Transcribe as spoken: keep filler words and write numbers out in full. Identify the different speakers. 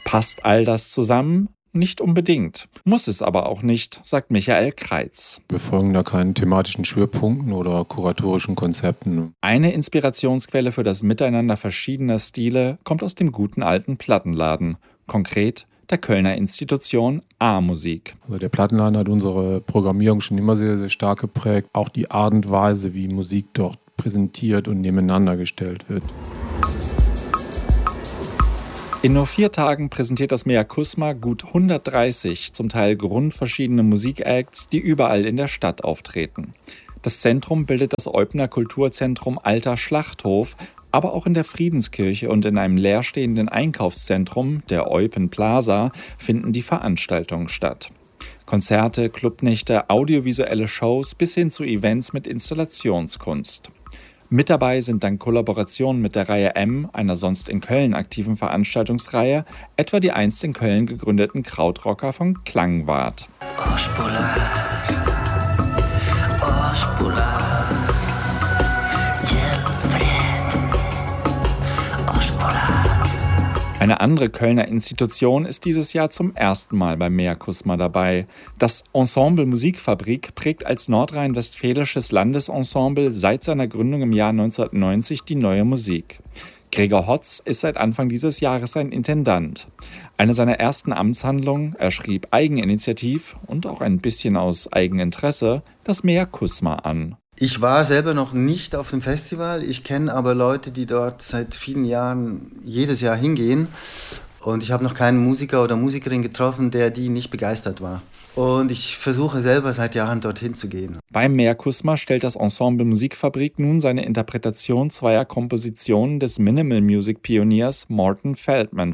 Speaker 1: Passt all das zusammen? Nicht unbedingt. Muss es aber auch nicht, sagt Michael Kreitz.
Speaker 2: Wir folgen da keinen thematischen Schwerpunkten oder kuratorischen Konzepten.
Speaker 1: Eine Inspirationsquelle für das Miteinander verschiedener Stile kommt aus dem guten alten Plattenladen. Konkret der Kölner Institution A-Musik.
Speaker 2: Also der Plattenladen hat unsere Programmierung schon immer sehr, sehr stark geprägt. Auch die Art und Weise, wie Musik dort präsentiert und nebeneinander gestellt wird.
Speaker 1: In nur vier Tagen präsentiert das Mea Kusma gut hundertdreißig, zum Teil grundverschiedene Musikacts, die überall in der Stadt auftreten. Das Zentrum bildet das Eubner Kulturzentrum Alter Schlachthof, aber auch in der Friedenskirche und in einem leerstehenden Einkaufszentrum, der Eupen Plaza, finden die Veranstaltungen statt. Konzerte, Clubnächte, audiovisuelle Shows bis hin zu Events mit Installationskunst. Mit dabei sind dann Kollaborationen mit der Reihe M, einer sonst in Köln aktiven Veranstaltungsreihe, etwa die einst in Köln gegründeten Krautrocker von Klangwart. Eine andere Kölner Institution ist dieses Jahr zum ersten Mal beim Mea Kusma dabei. Das Ensemble Musikfabrik prägt als nordrhein-westfälisches Landesensemble seit seiner Gründung im Jahr neunzehnhundertneunzig die neue Musik. Gregor Hotz ist seit Anfang dieses Jahres sein Intendant. Eine seiner ersten Amtshandlungen, er schrieb eigeninitiativ und auch ein bisschen aus Eigeninteresse das Mea Kusma an.
Speaker 3: Ich war selber noch nicht auf dem Festival, ich kenne aber Leute, die dort seit vielen Jahren jedes Jahr hingehen und ich habe noch keinen Musiker oder Musikerin getroffen, der die nicht begeistert war. Und ich versuche selber seit Jahren dorthin zu gehen.
Speaker 1: Beim Mea Kusma stellt das Ensemble Musikfabrik nun seine Interpretation zweier Kompositionen des Minimal Music Pioniers Morton Feldman